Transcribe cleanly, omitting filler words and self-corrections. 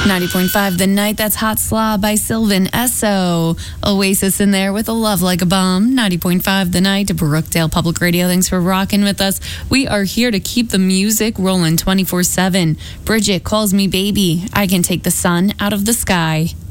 90.5 The Night, that's Hot Slaw by Sylvan Esso. Oasis in there with A Love Like a Bomb. 90.5 The Night, Brookdale Public Radio. Thanks for rocking with us. We are here to keep the music rolling 24/7. Bridget calls me baby. I can take the sun out of the sky.